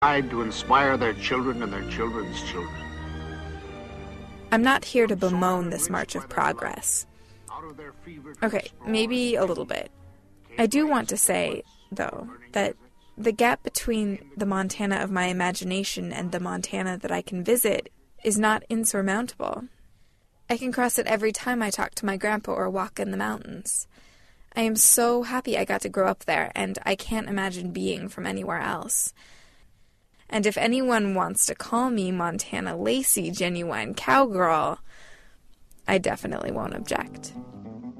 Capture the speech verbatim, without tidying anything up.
To inspire their children and their children's children. I'm not here to bemoan this march of progress. Okay, maybe a little bit. I do want to say, though, that the gap between the Montana of my imagination and the Montana that I can visit is not insurmountable. I can cross it every time I talk to my grandpa or walk in the mountains. I am so happy I got to grow up there, and I can't imagine being from anywhere else. And if anyone wants to call me Montana Lacey, genuine cowgirl, I definitely won't object.